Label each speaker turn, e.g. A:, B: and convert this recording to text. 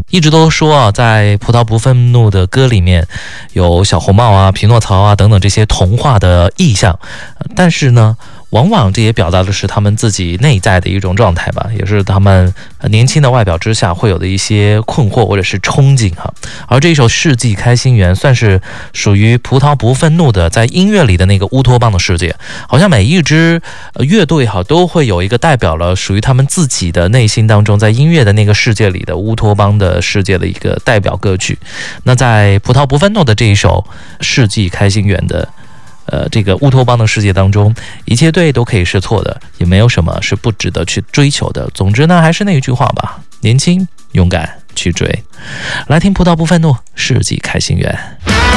A: 一直都说啊，在葡萄不愤怒的歌里面有小红帽啊、匹诺曹啊等等这些童话的意象，但是呢，往往这也表达的是他们自己内在的一种状态吧，也是他们年轻的外表之下会有的一些困惑或者是憧憬哈。而这一首《世纪开心园》算是属于葡萄不愤怒的在音乐里的那个乌托邦的世界，好像每一支乐队哈都会有一个代表了属于他们自己的内心当中在音乐的那个世界里的乌托邦的世界的一个代表歌曲。那在葡萄不愤怒的这一首《世纪开心园》的这个乌托邦的世界当中，一切对都可以是错的，也没有什么是不值得去追求的。总之呢，还是那一句话吧，年轻勇敢去追。来听葡萄不愤怒，世纪开心园。